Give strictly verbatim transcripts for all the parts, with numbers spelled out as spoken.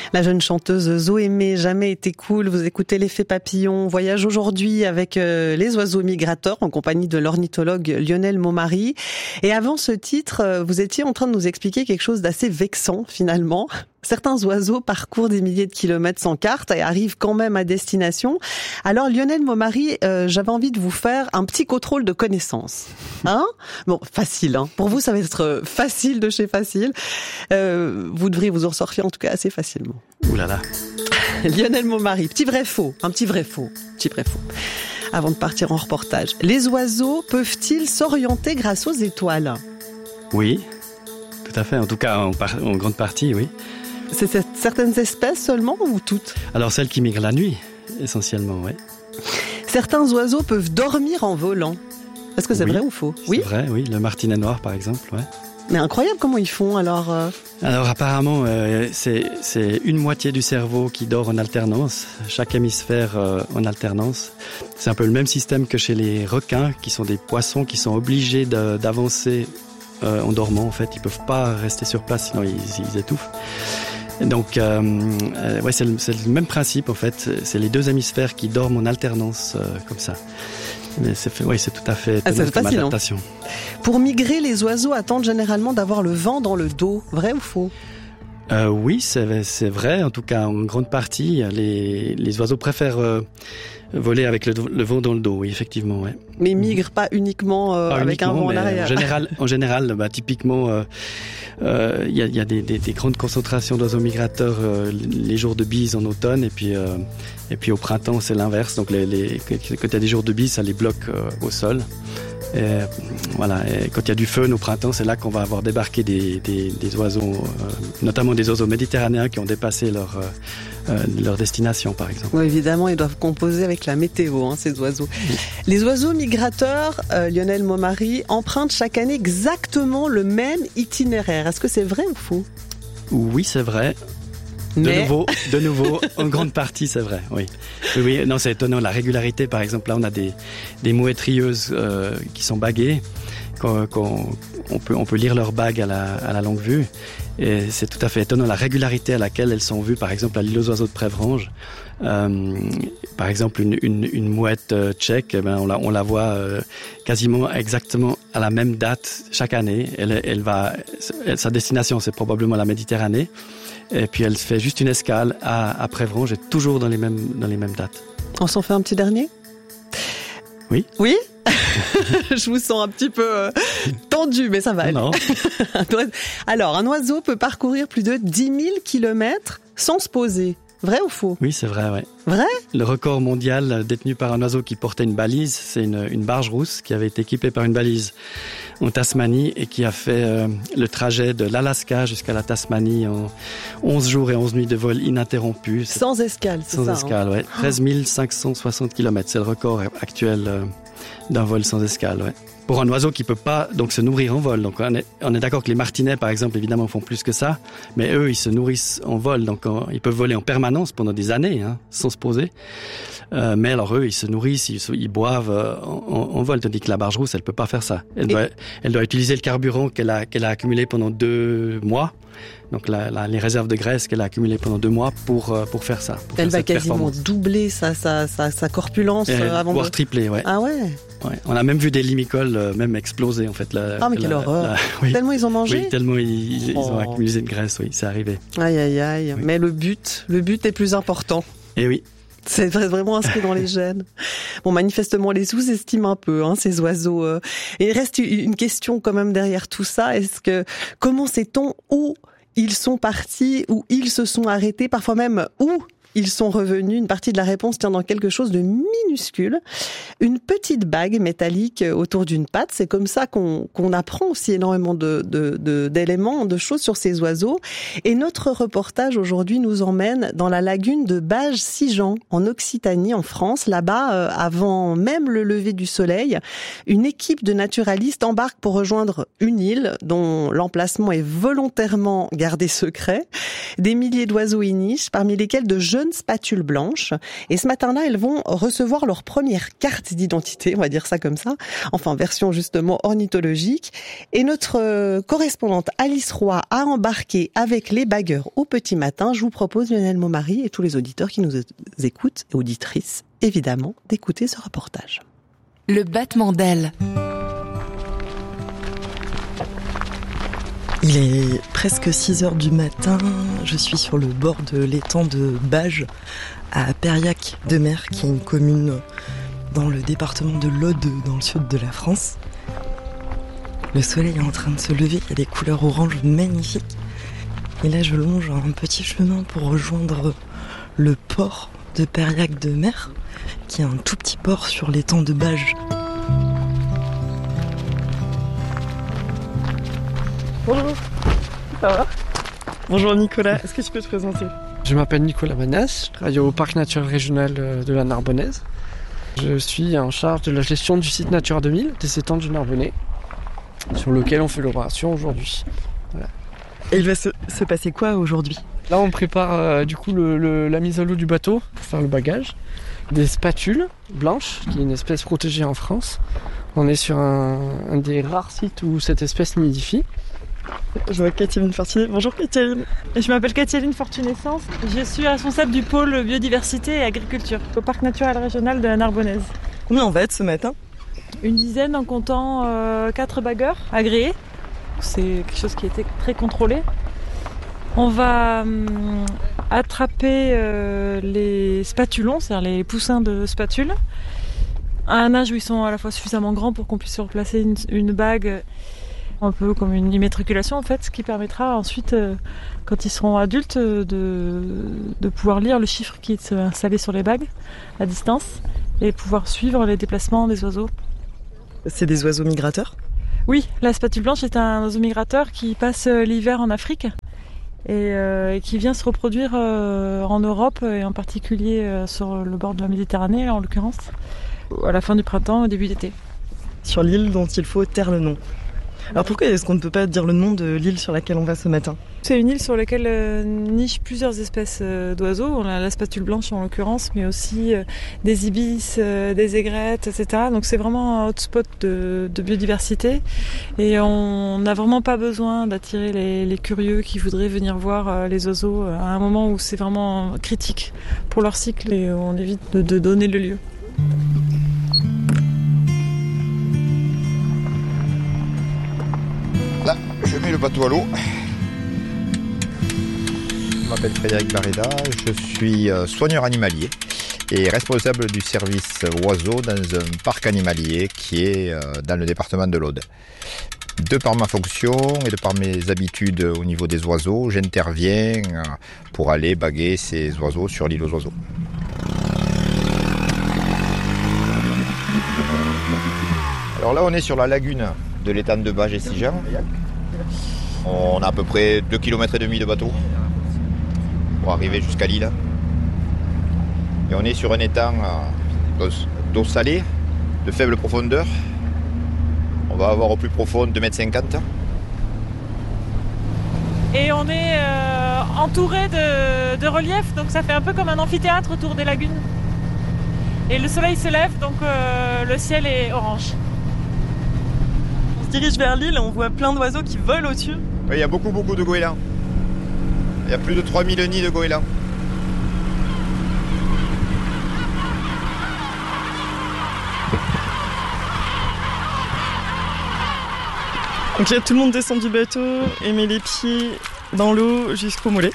La jeune chanteuse Zoémé, Jamais été cool. Vous écoutez l'effet papillon. Voyage aujourd'hui avec euh, les oiseaux migrateurs en compagnie de l'ornithologue Lionel Maumary. Et avant ce titre, euh, vous étiez en train de nous expliquer quelque chose d'assez vexant finalement. Certains oiseaux parcourent des milliers de kilomètres sans carte et arrivent quand même à destination. Alors Lionel Maumary, euh, j'avais envie de vous faire un petit contrôle de connaissances. Hein ? Bon, facile. Hein. Pour vous, ça va être facile de chez facile. Euh, vous devriez vous en sortir en tout cas assez facilement. Ouh là là. Lionel Maumary, petit vrai faux, un petit vrai faux, petit vrai faux. Avant de partir en reportage, les oiseaux peuvent-ils s'orienter grâce aux étoiles ? Oui, tout à fait. En tout cas, en, par- en grande partie, oui. C'est certaines espèces seulement ou toutes ? Alors celles qui migrent la nuit, essentiellement, oui. Certains oiseaux peuvent dormir en volant. Est-ce que c'est oui, vrai ou faux ? Oui, c'est vrai, oui. Le martinet noir, par exemple, ouais. Mais incroyable comment ils font alors euh... Alors apparemment, euh, c'est, c'est une moitié du cerveau qui dort en alternance, chaque hémisphère euh, en alternance. C'est un peu le même système que chez les requins, qui sont des poissons qui sont obligés de, d'avancer euh, en dormant. En fait, ils peuvent pas rester sur place, sinon ils, ils étouffent. Donc, euh, euh, ouais, c'est le, c'est le même principe en fait. C'est les deux hémisphères qui dorment en alternance euh, comme ça. Mais c'est, fait, ouais, c'est tout à fait ah, c'est comme adaptation. Pour migrer, les oiseaux attendent généralement d'avoir le vent dans le dos. Vrai ou faux ? Euh, oui, c'est, c'est vrai. En tout cas, en grande partie, les, les oiseaux préfèrent euh, voler avec le, le vent dans le dos. Oui, effectivement. Ouais. Mais ils migrent pas uniquement euh, pas avec uniquement, un vent en arrière. En général, en général, bah, typiquement, il euh, euh, y a, y a des, des, des grandes concentrations d'oiseaux migrateurs euh, les jours de bise en automne, et puis euh, et puis au printemps, c'est l'inverse. Donc, les, les, quand il y a des jours de bise, ça les bloque euh, au sol. Et voilà. Et quand il y a du fun au printemps, c'est là qu'on va avoir débarqué des, des, des oiseaux, euh, notamment des oiseaux méditerranéens qui ont dépassé leur, euh, leur destination, par exemple. Oui, évidemment, ils doivent composer avec la météo, hein, ces oiseaux. Oui. Les oiseaux migrateurs, euh, Lionel Maumary, empruntent chaque année exactement le même itinéraire. Est-ce que c'est vrai ou faux ? Oui, c'est vrai. De Mais... nouveau, de nouveau, en grande partie, c'est vrai, oui. Oui, oui, non, c'est étonnant. La régularité, par exemple, là, on a des, des mouettes rieuses euh, qui sont baguées. Qu'on, qu'on, on peut, on peut lire leurs bagues à la, à la longue vue. Et c'est tout à fait étonnant la régularité à laquelle elles sont vues, par exemple, à l'île aux oiseaux de Prévrange. Euh, par exemple, une, une, une mouette euh, tchèque, eh ben, on, la, on la voit euh, quasiment exactement à la même date chaque année. Elle, elle va, elle, sa destination, c'est probablement la Méditerranée. Et puis elle fait juste une escale à, à Prévrange, et toujours dans les mêmes, dans les mêmes dates. On s'en fait un petit dernier ? Oui. Oui ? Je vous sens un petit peu euh, tendu, mais ça va aller. Non. Alors, un oiseau peut parcourir plus de dix mille kilomètres sans se poser. Vrai ou faux ? Oui, c'est vrai, ouais. Vrai ? Le record mondial détenu par un oiseau qui portait une balise, c'est une, une barge rousse qui avait été équipée par une balise en Tasmanie et qui a fait euh, le trajet de l'Alaska jusqu'à la Tasmanie en onze jours et onze nuits de vol ininterrompu. C'est sans escale, c'est sans ça. Sans escale, hein. ouais. treize mille cinq cent soixante kilomètres, c'est le record actuel euh, d'un vol sans escale, ouais. Pour un oiseau qui peut pas donc se nourrir en vol. Donc on est, on est d'accord que les martinets, par exemple, évidemment, font plus que ça, mais eux, ils se nourrissent en vol, donc on, ils peuvent voler en permanence pendant des années, hein, sans se poser. Euh, mais alors eux, ils se nourrissent, ils, ils boivent euh, en, en vol, tandis que la barge rousse, elle peut pas faire ça. Elle, doit, elle doit utiliser le carburant qu'elle a, qu'elle a accumulé pendant deux mois. Donc la, la, les réserves de graisse qu'elle a accumulées pendant deux mois pour euh, pour faire ça. Pour elle faire va quasiment doubler sa sa sa, sa corpulence et euh, avant voire de... tripler, ouais. Ah ouais. Ouais. On a même vu des limicoles euh, même exploser en fait. La, ah mais quelle la, horreur. La, oui. Tellement ils ont mangé. Oui, tellement ils, ils oh. ont accumulé de graisse, oui, c'est arrivé. Aïe aïe aïe. Oui. Mais le but, le but est plus important. Et oui. C'est vraiment inscrit dans les gènes. Bon, manifestement, les sous-estiment un peu, hein, ces oiseaux. Euh. Et il reste une question quand même derrière tout ça. Est-ce que, comment sait-on où ils sont partis, où ils se sont arrêtés, parfois même où ils sont revenus? Une partie de la réponse tient dans quelque chose de minuscule. Une petite bague métallique autour d'une patte. C'est comme ça qu'on, qu'on apprend aussi énormément de, de, de, d'éléments, de choses sur ces oiseaux. Et notre reportage aujourd'hui nous emmène dans la lagune de Bages-Sigean, en Occitanie, en France. Là-bas, euh, avant même le lever du soleil, une équipe de naturalistes embarque pour rejoindre une île dont l'emplacement est volontairement gardé secret. Des milliers d'oiseaux y nichent, parmi lesquels de jeunes jeunes spatules blanches. Et ce matin-là, elles vont recevoir leur première carte d'identité, on va dire ça comme ça. Enfin, version justement ornithologique. Et notre correspondante Alice Roy a embarqué avec les bagueurs au petit matin. Je vous propose, Lionel Maumary et tous les auditeurs qui nous écoutent, et auditrices, évidemment, d'écouter ce reportage. Le battement d'ailes. Il est presque six heures du matin, je suis sur le bord de l'étang de Bages, à Périac-de-Mer, qui est une commune dans le département de l'Aude, dans le sud de la France. Le soleil est en train de se lever, il y a des couleurs oranges magnifiques. Et là, je longe un petit chemin pour rejoindre le port de Périac-de-Mer, qui est un tout petit port sur l'étang de Bages. Bonjour, ça va ? Bonjour Nicolas, est-ce que tu peux te présenter ? Je m'appelle Nicolas Manès, je travaille au parc naturel régional de la Narbonnaise. Je suis en charge de la gestion du site Natura deux mille, des étangs du Narbonnais, sur lequel on fait l'opération aujourd'hui. Voilà. Et il va se, se passer quoi aujourd'hui ? Là on prépare euh, du coup le, le, la mise à l'eau du bateau pour faire le bagage. Des spatules blanches, qui est une espèce protégée en France. On est sur un, un des rares sites où cette espèce nidifie. Je vois Catherine Fortuné. Bonjour Catherine. Je m'appelle Catherine Fortuné-Sens. Je suis responsable du pôle biodiversité et agriculture au parc naturel régional de la Narbonnaise. Combien on va être ce matin ? Une dizaine en comptant euh, quatre bagueurs agréés. C'est quelque chose qui était très contrôlé. On va hum, attraper euh, les spatulons, c'est-à-dire les poussins de spatules, à un âge où ils sont à la fois suffisamment grands pour qu'on puisse replacer une, une bague, un peu comme une immatriculation en fait, ce qui permettra ensuite, euh, quand ils seront adultes, de, de pouvoir lire le chiffre qui est installé sur les bagues à distance et pouvoir suivre les déplacements des oiseaux. C'est des oiseaux migrateurs ? Oui, la spatule blanche est un oiseau migrateur qui passe l'hiver en Afrique et, euh, et qui vient se reproduire euh, en Europe et en particulier euh, sur le bord de la Méditerranée en l'occurrence, à la fin du printemps, au début d'été. Sur l'île dont il faut taire le nom. Alors pourquoi est-ce qu'on ne peut pas dire le nom de l'île sur laquelle on va ce matin ? C'est une île sur laquelle euh, nichent plusieurs espèces euh, d'oiseaux. On a la spatule blanche en l'occurrence, mais aussi euh, des ibis, euh, des aigrettes, et cetera. Donc c'est vraiment un hotspot de, de biodiversité. Et on n'a vraiment pas besoin d'attirer les, les curieux qui voudraient venir voir euh, les oiseaux à un moment où c'est vraiment critique pour leur cycle et on évite de, de donner le lieu. Là, je mets le bateau à l'eau. Je m'appelle Frédéric Barreda, je suis soigneur animalier et responsable du service oiseaux dans un parc animalier qui est dans le département de l'Aude. De par ma fonction et de par mes habitudes au niveau des oiseaux, j'interviens pour aller baguer ces oiseaux sur l'île aux oiseaux. Alors là, on est sur la lagune de l'étang de Bages et Sigean. On a à peu près deux kilomètres et demi de bateau pour arriver jusqu'à l'île. Et on est sur un étang d'eau salée, de faible profondeur. On va avoir au plus profond deux mètres cinquante. Et on est euh, entouré de, de relief, donc ça fait un peu comme un amphithéâtre autour des lagunes. Et le soleil se lève, donc euh, le ciel est orange. On se dirige vers l'île et on voit plein d'oiseaux qui volent au-dessus. Oui, il y a beaucoup, beaucoup de goélands. Il y a plus de trois mille nids de goélands. Donc là, tout le monde descend du bateau et met les pieds dans l'eau jusqu'au mollet.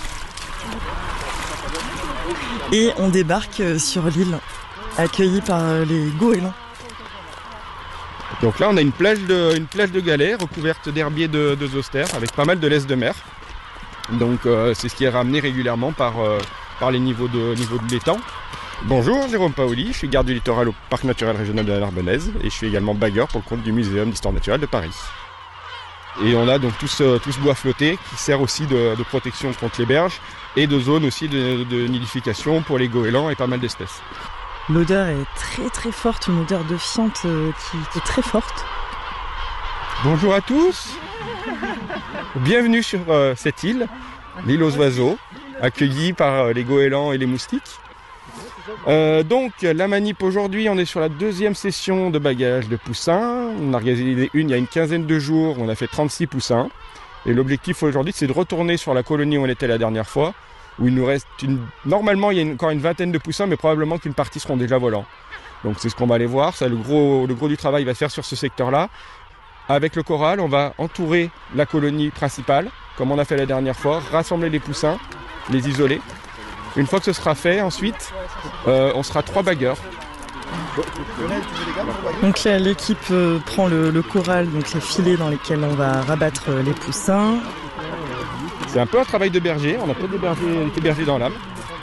Et on débarque sur l'île, accueillis par les goélands. Donc là, on a une plage de, une plage de galets recouverte d'herbiers de, de zoster avec pas mal de laisse de mer. Donc euh, c'est ce qui est ramené régulièrement par, euh, par les niveaux de, niveaux de l'étang. Bonjour, Jérôme Paoli, je suis garde du littoral au parc naturel régional de la Narbonnaise et je suis également bagueur pour le compte du Muséum d'histoire naturelle de Paris. Et on a donc tout ce, tout ce bois flotté qui sert aussi de, de protection contre les berges et de zone aussi de, de nidification pour les goélands et pas mal d'espèces. L'odeur est très très forte, une odeur de fiente qui est très forte. Bonjour à tous, bienvenue sur euh, cette île, l'île aux oiseaux. accueillis par les goélands et les moustiques. Euh, donc la manip aujourd'hui, on est sur la deuxième session de bagage de poussins. On a organisé une il y a une quinzaine de jours, on a fait trente-six poussins. Et l'objectif aujourd'hui, c'est de retourner sur la colonie où on était la dernière fois, où il nous reste une... Normalement, il y a une... encore une vingtaine de poussins, mais probablement qu'une partie seront déjà volants. Donc c'est ce qu'on va aller voir. Ça, le gros, le gros du travail va se faire sur ce secteur-là. Avec le corral, on va entourer la colonie principale, comme on a fait la dernière fois, rassembler les poussins, les isoler. Une fois que ce sera fait, ensuite, euh, on sera trois bagueurs. Donc là, l'équipe euh, prend le, le corral, donc les filets dans lesquels on va rabattre euh, les poussins. C'est un peu un travail de berger, on a peut-être des bergers, des bergers dans l'âme.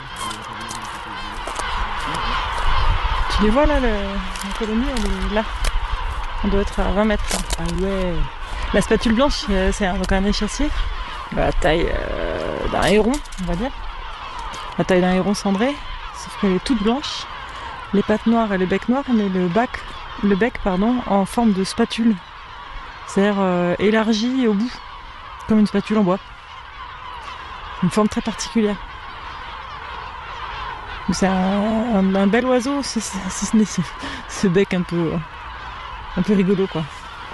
Tu les vois là, le... la colonie, elle est là. On doit être à vingt mètres. Là. Ah ouais. La spatule blanche, c'est un, donc un échassier, la taille euh, d'un héron, on va dire. La taille d'un héron cendré, sauf qu'elle est toute blanche. Les pattes noires et le bec noir, mais le, bac, le bec pardon, en forme de spatule. C'est-à-dire euh, élargi au bout, comme une spatule en bois. Une forme très particulière. C'est un, un, un bel oiseau, si ce n'est ce, ce bec un peu, un peu rigolo, quoi.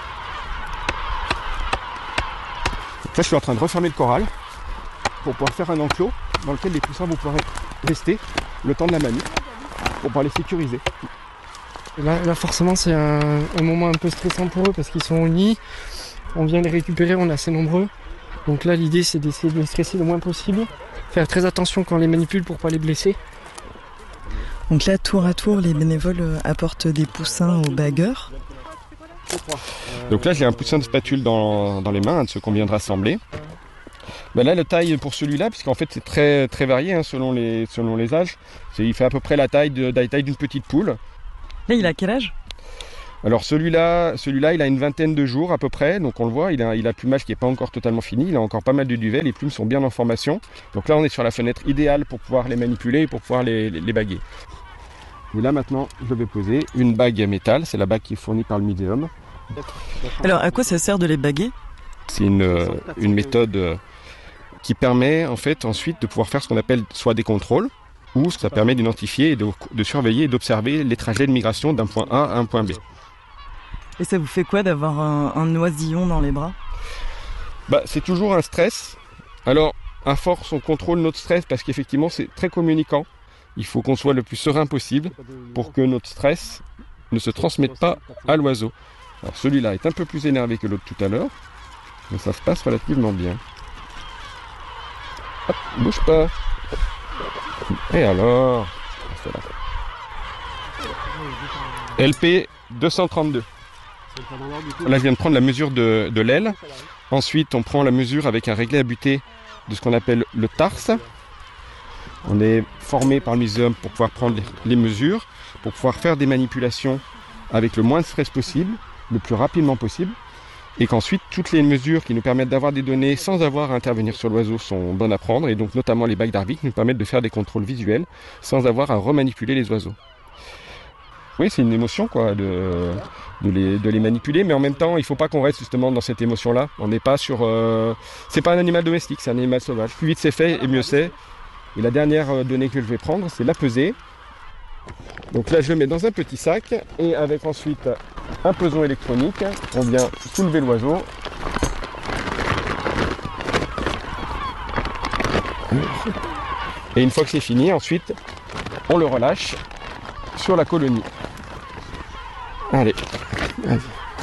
Là, je suis en train de refermer le corral pour pouvoir faire un enclos dans lequel les poussins vont pouvoir rester le temps de la manip pour pouvoir les sécuriser. Là, là forcément, c'est un, un moment un peu stressant pour eux parce qu'ils sont au nid. On vient les récupérer, on est assez nombreux. Donc là, l'idée, c'est d'essayer de les stresser le moins possible. Faire très attention quand on les manipule pour ne pas les blesser. Donc là, tour à tour, les bénévoles apportent des poussins aux bagueurs. Donc là, j'ai un poussin de spatule dans, dans les mains, un de ceux qu'on vient de rassembler. Ben là, la taille pour celui-là, puisqu'en fait c'est très, très varié hein, selon, les, selon les âges. Il fait à peu près la taille, de, la taille d'une petite poule. Là, il a quel âge? Alors celui-là, celui-là, il a une vingtaine de jours à peu près. Donc on le voit, il a, il a un plumage qui n'est pas encore totalement fini. Il a encore pas mal de duvet, les plumes sont bien en formation. Donc là, on est sur la fenêtre idéale pour pouvoir les manipuler et pour pouvoir les, les, les baguer. Et là maintenant, je vais poser une bague métal. C'est la bague qui est fournie par le muséum. Alors à quoi ça sert de les baguer? C'est une, une méthode qui permet en fait ensuite de pouvoir faire ce qu'on appelle soit des contrôles, ou ça permet d'identifier, et de, de surveiller et d'observer les trajets de migration d'un point A à un point B. Et ça vous fait quoi d'avoir un, un oisillon dans les bras? Bah, c'est toujours un stress. Alors, à force, on contrôle notre stress parce qu'effectivement, c'est très communicant. Il faut qu'on soit le plus serein possible pour que notre stress ne se transmette pas à l'oiseau. Alors, celui-là est un peu plus énervé que l'autre tout à l'heure, mais ça se passe relativement bien. Hop, bouge pas. Et alors, L P deux cent trente-deux. Là, je viens de prendre la mesure de, de l'aile. Ensuite, on prend la mesure avec un réglé à butée de ce qu'on appelle le tarse. On est formé par le muséum pour pouvoir prendre les, les mesures, pour pouvoir faire des manipulations avec le moins de stress possible, le plus rapidement possible. Et qu'ensuite, toutes les mesures qui nous permettent d'avoir des données sans avoir à intervenir sur l'oiseau sont bonnes à prendre. Et donc, notamment les bagues d'arbitre nous permettent de faire des contrôles visuels sans avoir à remanipuler les oiseaux. Oui, c'est une émotion quoi, de, de, les, de les manipuler, mais en même temps, il ne faut pas qu'on reste justement dans cette émotion-là. On n'est pas sur... Euh, c'est pas un animal domestique, c'est un animal sauvage. Plus vite c'est fait, et mieux c'est. Et la dernière donnée que je vais prendre, c'est la pesée. Donc là, je le mets dans un petit sac, et avec ensuite un peson électronique, on vient soulever l'oiseau. Et une fois que c'est fini, ensuite, on le relâche sur la colonie. Allez, vas-y.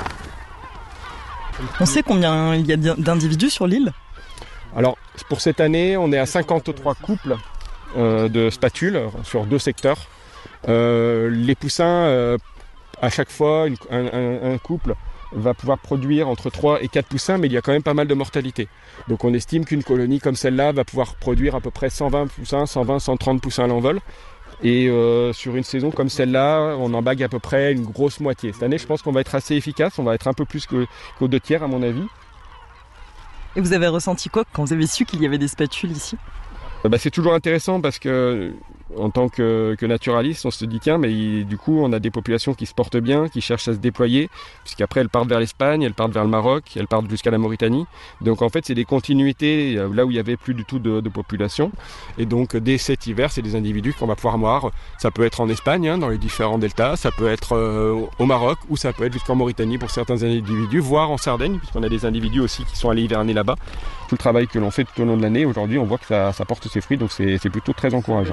On sait combien il y a d'individus sur l'île? Alors, pour cette année, on est à cinquante-trois couples euh, de spatules sur deux secteurs. Euh, les poussins, euh, à chaque fois, une, un, un, un couple va pouvoir produire entre trois et quatre poussins, mais il y a quand même pas mal de mortalité. Donc on estime qu'une colonie comme celle-là va pouvoir produire à peu près cent vingt poussins, cent vingt, cent trente poussins à l'envol. Et euh, sur une saison comme celle-là, on en bague à peu près une grosse moitié. Cette année, je pense qu'on va être assez efficace, on va être un peu plus que, qu'aux deux tiers à mon avis. Et vous avez ressenti quoi quand vous avez su qu'il y avait des spatules ici? Bah, c'est toujours intéressant parce que en tant que, que naturaliste, on se dit tiens, mais il, du coup, on a des populations qui se portent bien, qui cherchent à se déployer, puisqu'après elles partent vers l'Espagne, elles partent vers le Maroc, elles partent jusqu'à la Mauritanie. Donc en fait, c'est des continuités là où il y avait plus du tout de, de population. Et donc dès cet hiver, c'est des individus qu'on va pouvoir voir. Ça peut être en Espagne, hein, dans les différents deltas, ça peut être euh, au Maroc, ou ça peut être jusqu'en Mauritanie pour certains individus, voire en Sardaigne, puisqu'on a des individus aussi qui sont allés hiverner là-bas. Tout le travail que l'on fait tout au long de l'année, aujourd'hui, on voit que ça, ça porte ses fruits, donc c'est, c'est plutôt très encourageant.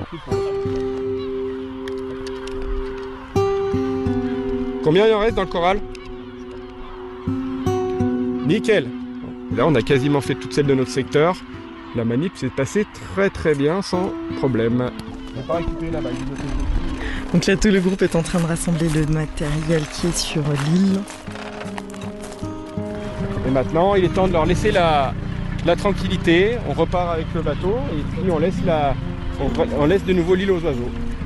Combien il en reste dans le corral? Nickel. Là, on a quasiment fait toutes celles de notre secteur. La manip s'est passée très très bien, sans problème. On va pas récupérer la bague. Donc là, tout le groupe est en train de rassembler le matériel qui est sur l'île. Et maintenant, il est temps de leur laisser la, la tranquillité. On repart avec le bateau et puis on laisse, la, on, on laisse de nouveau l'île aux oiseaux.